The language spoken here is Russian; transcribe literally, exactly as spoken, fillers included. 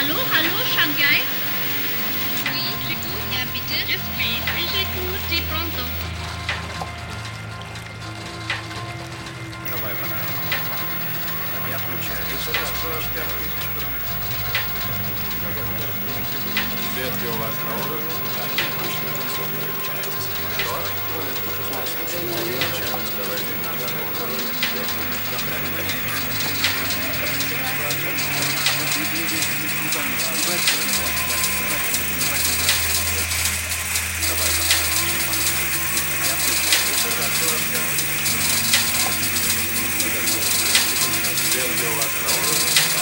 Hallo, hallo, Shanghai. Oui, j'écoute. Ja, bitte. Yes, please. Oui, j'écoute. Di pronto. Давай, пора. Я включаю. Свет у вас на уровне?